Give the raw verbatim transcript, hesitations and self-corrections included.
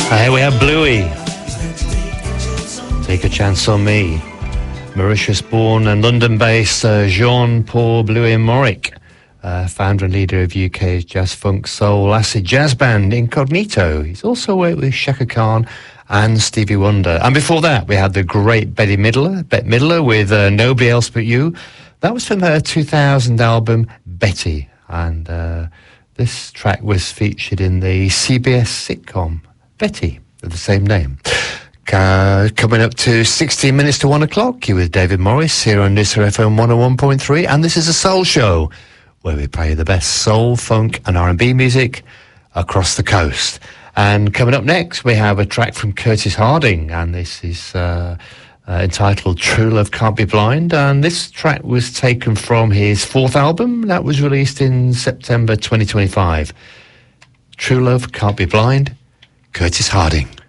Here we have Bluey. Take a Chance on Me. Mauritius-born and London-based uh, Jean-Paul Bluey Morrick, uh, founder and leader of U K's jazz, funk, soul, acid jazz band Incognito. He's also worked with Chaka Khan and Stevie Wonder. And before that, we had the great Bette Midler, Bette Midler with uh, Nobody Else But You. That was from her two thousand album, Betty. And uh, this track was featured in the C B S sitcom, Betty, with the same name. Uh, coming up to sixteen minutes to one o'clock, you're with David Morris here on Nissa F M one oh one point three, and this is a soul show where we play the best soul, funk and R and B music across the coast. And coming up next, we have a track from Curtis Harding, and this is uh, uh, entitled True Love Can't Be Blind, and this track was taken from his fourth album that was released in September twenty twenty-five. True Love Can't Be Blind, Curtis Harding.